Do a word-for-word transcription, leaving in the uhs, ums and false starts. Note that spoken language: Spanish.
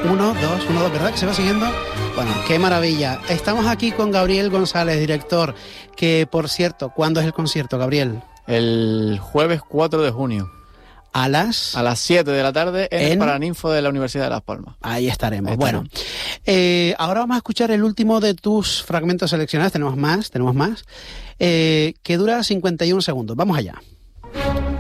Uno, dos, uno, dos, ¿verdad? Que se va siguiendo. Bueno, qué maravilla. Estamos aquí con Gabriel González, director, que por cierto, ¿cuándo es el concierto, Gabriel? El jueves cuatro de junio. A las... A las siete de la tarde en, en... el Paraninfo de la Universidad de Las Palmas. Ahí estaremos. Ahí bueno, eh, ahora vamos a escuchar el último de tus fragmentos seleccionados. Tenemos más, tenemos más. Eh, que dura cincuenta y un segundos. Vamos allá.